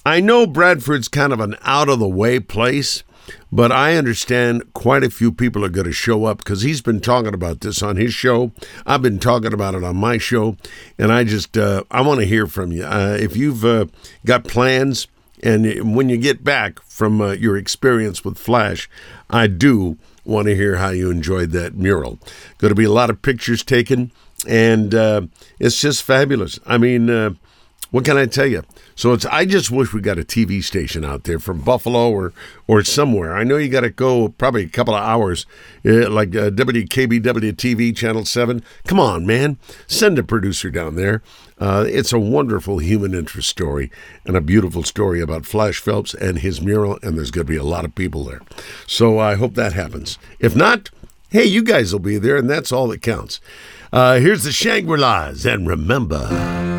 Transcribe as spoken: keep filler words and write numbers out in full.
I know Bradford's kind of an out-of-the-way place, but I understand quite a few people are going to show up because he's been talking about this on his show. I've been talking about it on my show, and I just uh, I want to hear from you. Uh, if you've uh, got plans, and when you get back from uh, your experience with Flash, I do want to hear how you enjoyed that mural. Going to be a lot of pictures taken, and uh, it's just fabulous. I mean, uh, what can I tell you? So it's. I just wish we got a T V station out there from Buffalo or or somewhere. I know you got to go probably a couple of hours, uh, like uh, W K B W T V Channel seven. Come on, man. Send a producer down there. Uh, it's a wonderful human interest story and a beautiful story about Flash Phelps and his mural, and there's going to be a lot of people there. So I hope that happens. If not, hey, you guys will be there, and that's all that counts. Uh, here's the Shangri-Las, and remember...